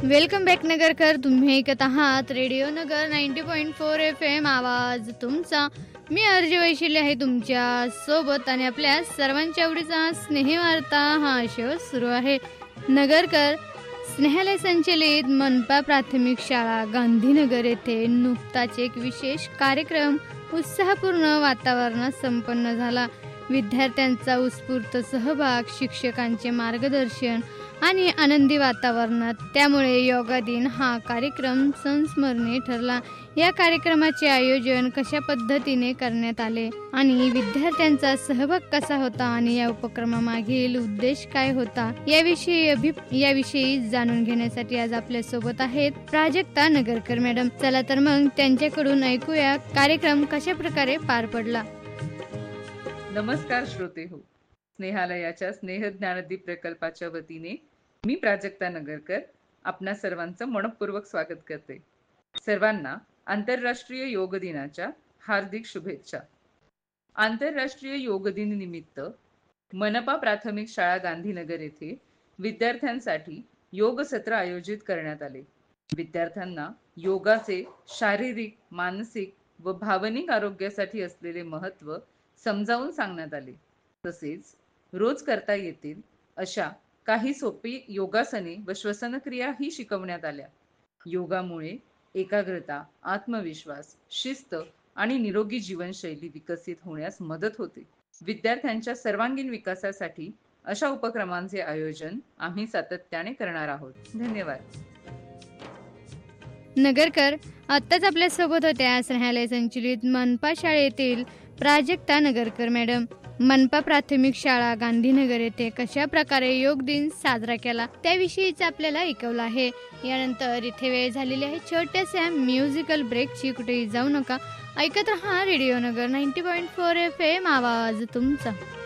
Welcome back Nagarkar. तुम्ही ऐकत आहात रेडिओ नगर 90.4 FM आवाज तुमचा. मी अर्जी वैशिल्य आहे तुमच्या सोबत आणि आपल्या सर्वांच्या आवडीचा स्नेहवार्ता हा शो सुरू आहे. नगरकर, स्नेहालय संचलित मनपा प्राथमिक शाळा गांधीनगर येथे नुकताच एक विशेष कार्यक्रम उत्साहपूर्ण वातावरणात संपन्न झाला. विद्यार्थ्यांचा उत्स्फूर्त सहभाग, शिक्षकांचे मार्गदर्शन आणि आनंदी वातावरणात, त्यामुळे योगा दिन हा कार्यक्रम संस्मरणीय ठरला. या कार्यक्रमाचे आयोजन कशा पद्धतीने करण्यात आले आणि विद्यार्थ्यांचा सहभाग कसा होता आणि या उपक्रमामागील उद्देश काय होता याविषयी जाणून घेण्यासाठी आज आपल्या सोबत आहेत प्राजक्ता नगरकर मॅडम. चला तर मग त्यांच्याकडून ऐकूया कार्यक्रम कशा प्रकारे पार पडला. नमस्कार श्रोते हो. स्नेहालयाच्या स्नेह ज्ञानदीप प्रकल्पाच्या वतीने मी प्राजक्ता नगरकर आपणा सर्वांचं मनपूर्वक स्वागत करते. सर्वांना आंतरराष्ट्रीय योग दिनाच्या हार्दिक शुभेच्छा. आंतरराष्ट्रीय योग दिन निमित्त मनपा प्राथमिक शाळा गांधीनगर येथे विद्यार्थ्यांसाठी योग सत्र आयोजित करण्यात आले. विद्यार्थ्यांना योगाचे शारीरिक, मानसिक व भावनिक आरोग्यासाठी असलेले महत्त्व समजावून सांगण्यात आले. तसेच रोज करता येतील अशा काही सोपी योगासने व श्वसनक्रिया ही शिकवण्यात आल्या. योगामुळे एकाग्रता, आत्मविश्वास, शिस्त आणि निरोगी जीवनशैली विकसित होण्यास मदत होते. विद्यार्थ्यांच्या सर्वांगीण विकासासाठी अशा उपक्रमांचे आयोजन आम्ही सातत्याने करणार आहोत. धन्यवाद. नगरकर, आत्ताच आपल्या सोबत होत्या स्नेहालय संचलित मनपा शाळेतील प्राजक्ता नगरकर मॅडम. मनपा प्राथमिक शाळा गांधीनगर येथे कशा प्रकारे योग दिन साजरा केला त्याविषयीच आपल्याला ऐकवलं आहे. यानंतर इथे वेळ झालेली आहे छोट्याशा म्युझिकल ब्रेकची. कुठेही जाऊ नका, ऐकत रहा रेडिओ नगर 90.4 FM आवाज तुमचा.